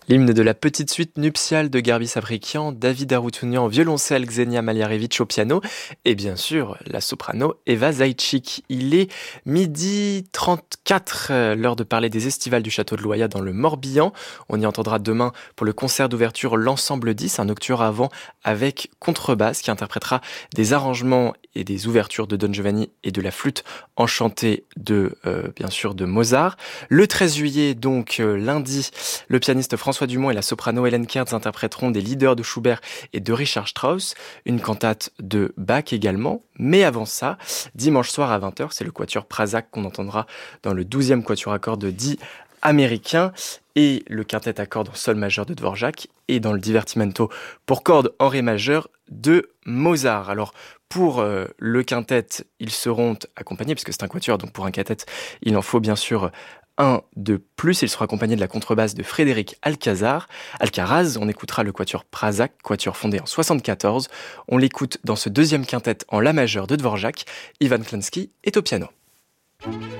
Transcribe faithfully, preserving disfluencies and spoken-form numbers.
L'hymne de la petite suite nuptiale de Garbis Aprikian, David Arutyunian au violoncelle, Xenia Maliarevich au piano et bien sûr la soprano Eva Zaïtchik. Il est midi trente-quatre, euh, l'heure de parler des estivales du château de Loya dans le Morbihan. On y entendra demain pour le concert d'ouverture l'Ensemble dix, un nocturne à vent avec contrebasse qui interprétera des arrangements et des ouvertures de Don Giovanni et de la flûte enchantée de, euh, bien sûr, de Mozart. Le treize juillet, donc euh, lundi, le pianiste François Dumont et la soprano Hélène Kertz interpréteront des leaders de Schubert et de Richard Strauss, une cantate de Bach également. Mais avant ça, dimanche soir à vingt heures, c'est le quatuor Prasak qu'on entendra dans le douzième quatuor à cordes dit américain et le quintet à cordes en sol majeur de Dvorak et dans le divertimento pour cordes en ré majeur de Mozart. Alors pour euh, le quintet, ils seront accompagnés, puisque c'est un quatuor, donc pour un quintet, il en faut bien sûr un de plus. Il sera accompagné de la contrebasse de Frédéric Alcazar. Alcaraz, on écoutera le quatuor Prasak, quatuor fondé en soixante-quatorze. On l'écoute dans ce deuxième quintet en la majeur de Dvorak. Ivan Klansky est au piano.